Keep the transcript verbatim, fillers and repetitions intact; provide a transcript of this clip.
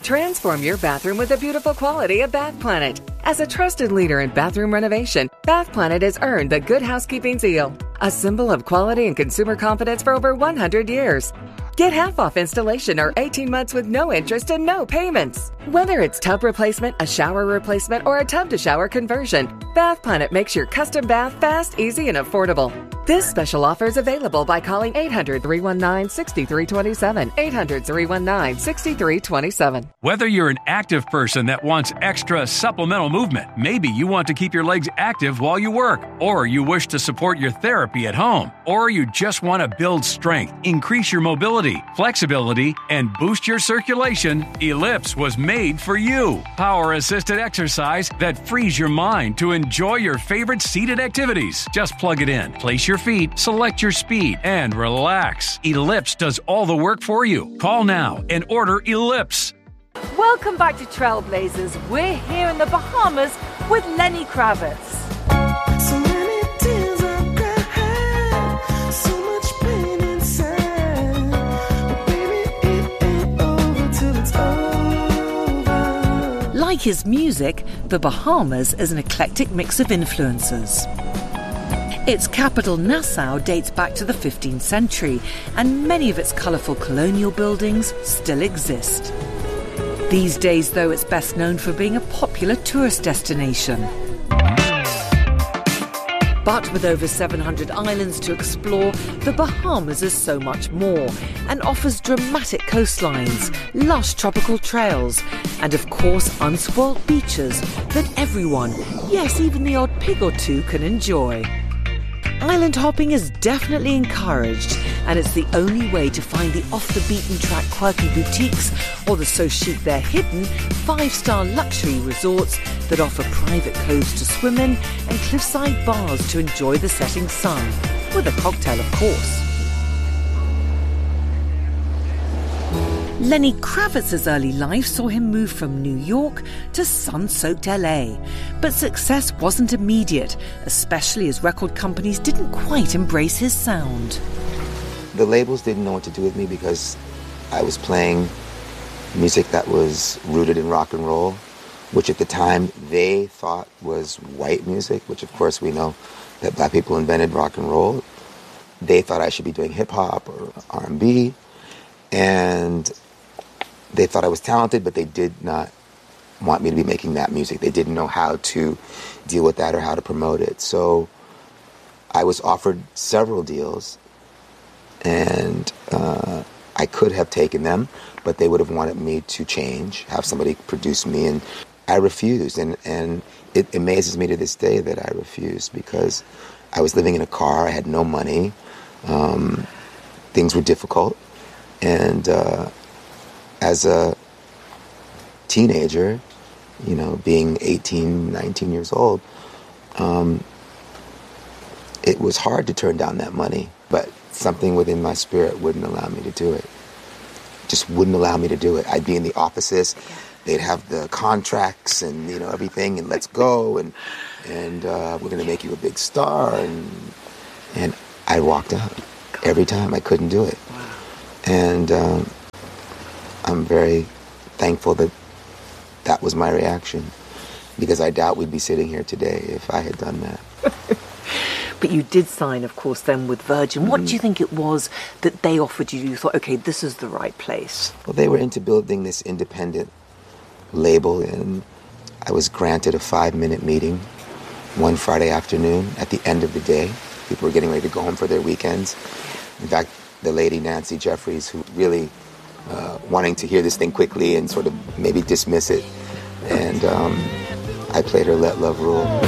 Transform your bathroom with the beautiful quality of Bath Planet. As a trusted leader in bathroom renovation, Bath Planet has earned the Good Housekeeping seal, a symbol of quality and consumer confidence for over one hundred years. Get half off installation or eighteen months with no interest and no payments. Whether it's tub replacement, a shower replacement, or a tub-to-shower conversion, Bath Planet makes your custom bath fast, easy, and affordable. This special offer is available by calling eight hundred, three one nine, six three two seven, eight hundred, three one nine, six three two seven. Whether you're an active person that wants extra supplemental movement, maybe you want to keep your legs active while you work, or you wish to support your therapy at home, or you just want to build strength, increase your mobility, flexibility, and boost your circulation, Ellipse was made for you. Power-assisted exercise that frees your mind to enjoy your favorite seated activities. Just plug it in, place your feet, select your speed, and relax. Ellipse does all the work for you. Call now and order Ellipse. Welcome back to Trailblazers. We're here in the Bahamas with Lenny Kravitz. So many tears I've cried, so much pain inside. But baby, it ain't over till it's over. Like his music, the Bahamas is an eclectic mix of influences. Its capital, Nassau, dates back to the fifteenth century, and many of its colourful colonial buildings still exist. These days, though, it's best known for being a popular tourist destination. But with over seven hundred islands to explore, the Bahamas is so much more and offers dramatic coastlines, lush tropical trails, and of course unspoilt beaches that everyone, yes, even the odd pig or two, can enjoy. Island hopping is definitely encouraged, and it's the only way to find the off-the-beaten-track quirky boutiques or the so chic they're hidden five-star luxury resorts that offer private coves to swim in and cliffside bars to enjoy the setting sun, with a cocktail of course. Lenny Kravitz's early life saw him move from New York to sun-soaked L A. But success wasn't immediate, especially as record companies didn't quite embrace his sound. The labels didn't know what to do with me because I was playing music that was rooted in rock and roll, which at the time they thought was white music, which of course we know that black people invented rock and roll. They thought I should be doing hip-hop or R and B, and they thought I was talented, but they did not want me to be making that music. They didn't know how to deal with that or how to promote it. So I was offered several deals, and uh, I could have taken them, but they would have wanted me to change, have somebody produce me, and I refused. And, and it amazes me to this day that I refused because I was living in a car, I had no money, um, things were difficult, and uh, as a teenager, you know, being eighteen, nineteen years old, um, it was hard to turn down that money, but something within my spirit wouldn't allow me to do it. Just wouldn't allow me to do it. I'd be in the offices, they'd have the contracts and, you know, everything, and let's go, and and uh, we're going to make you a big star, and and I walked out every time. I couldn't do it. Wow. And um, I'm very thankful that that was my reaction, because I doubt we'd be sitting here today if I had done that. But you did sign, of course, then with Virgin. Mm-hmm. What do you think it was that they offered you? You thought, okay, this is the right place. Well, they were into building this independent label, and I was granted a five-minute meeting one Friday afternoon at the end of the day. People were getting ready to go home for their weekends. In fact, the lady, Nancy Jeffries, who really uh, wanting to hear this thing quickly and sort of maybe dismiss it, and um, I played her Let Love Rule.